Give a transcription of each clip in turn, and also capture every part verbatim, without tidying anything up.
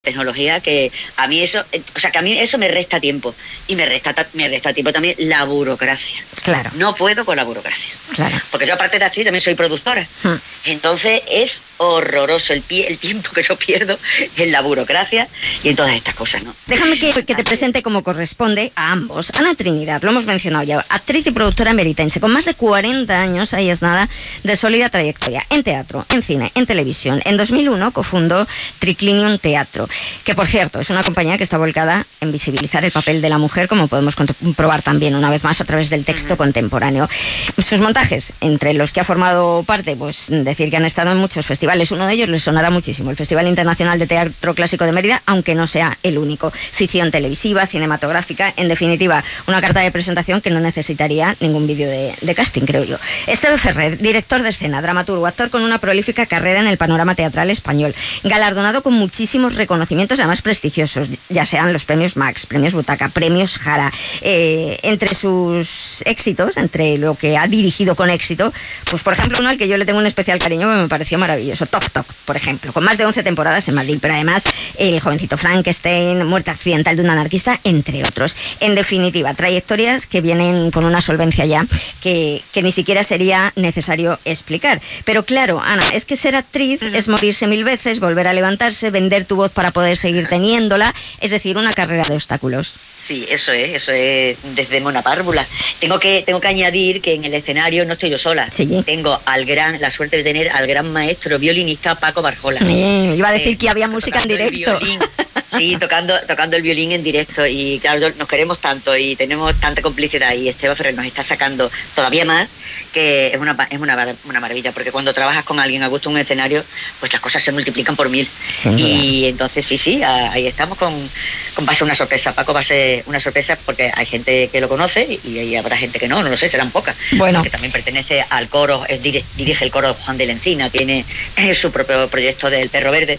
tecnología que a mí eso, o sea, que a mí eso me resta tiempo y me resta me resta tiempo también la burocracia. Claro. No puedo con la burocracia. Claro. Porque yo aparte de actriz también soy productora. Hmm. Entonces es horroroso el, pie, el tiempo que yo pierdo en la burocracia y en todas estas cosas, ¿no? Déjame que, que te presente como corresponde a ambos. Ana Trinidad, lo hemos mencionado ya, actriz y productora meritense, con más de cuarenta años, ahí es nada, de sólida trayectoria en teatro, en cine, en televisión. En dos mil uno cofundó Triclinium Teatro, que por cierto es una compañía que está volcada en visibilizar el papel de la mujer, como podemos comprobar también una vez más a través del texto uh-huh. contemporáneo. Sus montajes, entre los que ha formado parte, pues decir que han estado en muchos festivales. Uno de ellos les sonará muchísimo, el Festival Internacional de Teatro Clásico de Mérida, aunque no sea el único. Ficción televisiva, cinematográfica, en definitiva, una carta de presentación que no necesitaría ningún vídeo de, de casting, creo yo. Esteve Ferrer, director de escena, dramaturgo, actor con una prolífica carrera en el panorama teatral español, galardonado con muchísimos reconocimientos, además prestigiosos, ya sean los premios Max, premios Butaca, premios Jara. Eh, entre sus éxitos, entre lo que ha dirigido con éxito, pues por ejemplo uno al que yo le tengo un especial cariño que me pareció maravilloso, Toc Toc, por ejemplo, con más de once temporadas en Madrid, pero además El jovencito Frankenstein, Muerte accidental de un anarquista, entre otros. En definitiva, trayectorias que vienen con una solvencia ya que, que ni siquiera sería necesario explicar. Pero claro, Ana, es que ser actriz es morirse mil veces, volver a levantarse, vender tu voz para poder seguir teniéndola, es decir, una carrera de obstáculos. Sí, eso es, eso es desde Mona Párvula. Tengo que, tengo que añadir que en el escenario no estoy yo sola. Sí. Tengo al gran, la suerte de tener al gran maestro violinista Paco Barjola. Sí, iba a decir eh, que había música en directo. Sí, tocando, tocando el violín en directo. Y claro, nos queremos tanto y tenemos tanta complicidad. Y Esteve Ferrer nos está sacando todavía más, que es una, es una, una maravilla. Porque cuando trabajas con alguien a gusto en un escenario, pues las cosas se multiplican por mil. Sin duda. Y entonces sí, sí, ahí estamos con, con va a ser una sorpresa. Paco va a ser una sorpresa porque hay gente que lo conoce y, y habrá gente que no, no lo sé, serán pocas. Bueno. Que también pertenece al coro, es, dirige el coro Juan de la Encina, tiene eh, su propio proyecto del Perro Verde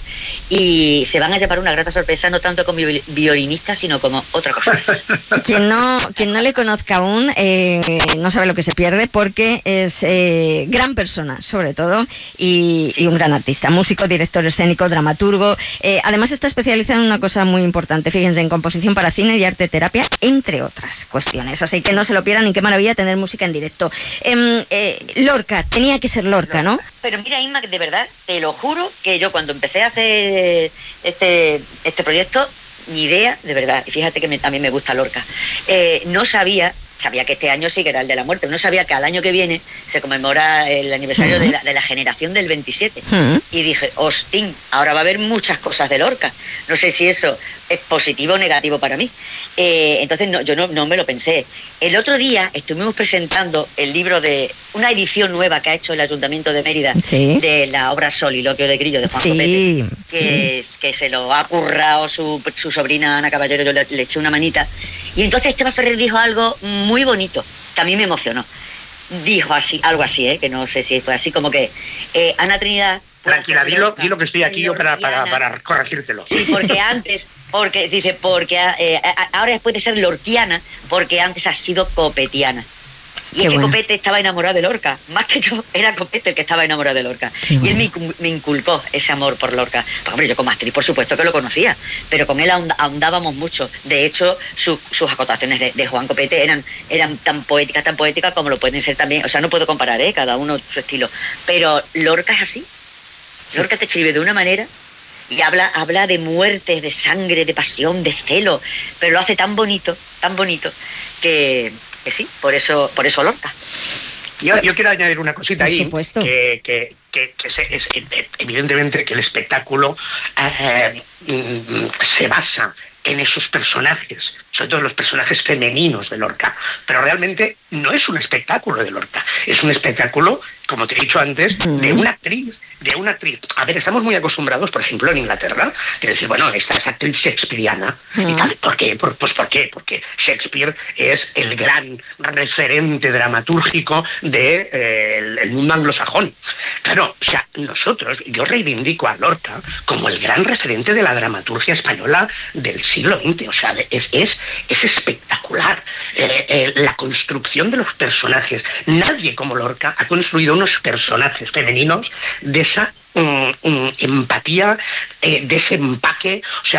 y se van a llevar una grata sorpresa, no tanto como violinista, sino como otra cosa. Quien no, quien no le conozca aún eh, no sabe lo que se pierde porque es eh, gran persona, sobre todo, y, sí. y un gran artista, músico, director escénico, dramaturgo. Eh, además está especializado en una cosa muy importante, fíjense, en composición para cine y arte terapia, entre otras cuestiones. Así que no se lo pierdan y qué maravilla tener música en directo. Eh, eh, Lorca, tenía que ser Lorca, ¿no? Pero mira, Inma, de verdad, te lo juro que yo cuando empecé a hacer este, este proyecto, ni idea, de verdad, y fíjate que me, también me gusta Lorca, eh, no sabía, sabía que este año sí que era el de la muerte, no sabía que al año que viene se conmemora el aniversario uh-huh. de, la, de la generación del veintisiete. Uh-huh. Y dije, hostín, ahora va a haber muchas cosas de Lorca. No sé si eso es positivo o negativo para mí. Eh, entonces no, yo no, no me lo pensé. El otro día estuvimos presentando el libro de una edición nueva que ha hecho el Ayuntamiento de Mérida, ¿sí? de la obra Soliloquio de Grillo de Juan sí, Copete, que, sí. que se lo ha currado su, su sobrina Ana Caballero, yo le, le eché una manita. Y entonces Esteve Ferrer dijo algo muy bonito, que a mí me emocionó. Dijo así, algo así, ¿eh? Que no sé si fue así, como que eh, Ana Trinidad... Tranquila, dilo, dilo que estoy aquí yo para, para, para corregírtelo. Sí, porque antes, porque dice, porque eh, ahora puede ser lorquiana, porque antes ha sido copetiana. Y Qué es que bueno. Copete estaba enamorado de Lorca, más que yo, era Copete el que estaba enamorado de Lorca. Qué y bueno. él me, me inculcó ese amor por Lorca. Pues, hombre, yo como actriz, por supuesto que lo conocía, pero con él ahondábamos mucho. De hecho, su, sus acotaciones de, de Juan Copete eran, eran tan poéticas, tan poéticas como lo pueden ser también. O sea, no puedo comparar, ¿eh? Cada uno su estilo. Pero Lorca es así. Sí. Lorca te escribe de una manera y habla, habla de muerte, de sangre, de pasión, de celo, pero lo hace tan bonito, tan bonito, que... que sí, por eso por eso Lorca. Yo, yo quiero añadir una cosita por ahí, supuesto. que, que, que, que se, es, evidentemente que el espectáculo eh, se basa en esos personajes, sobre todo los personajes femeninos de Lorca, pero realmente no es un espectáculo de Lorca, es un espectáculo, como te he dicho antes, uh-huh. de una actriz, de una actriz. A ver, estamos muy acostumbrados, por ejemplo, en Inglaterra, que decir, bueno, esta es actriz shakespeariana, uh-huh. y tal. ¿Por qué? Por, pues ¿por qué? Porque Shakespeare es el gran referente dramatúrgico del de, eh, el, el mundo anglosajón. Claro, o sea, nosotros, yo reivindico a Lorca como el gran referente de la dramaturgia española del siglo veinte, o sea, es, es, es espectacular. Eh, eh, la construcción de los personajes. Nadie como Lorca ha construido unos personajes femeninos de esa um, um, empatía, eh, de ese empaque, o sea,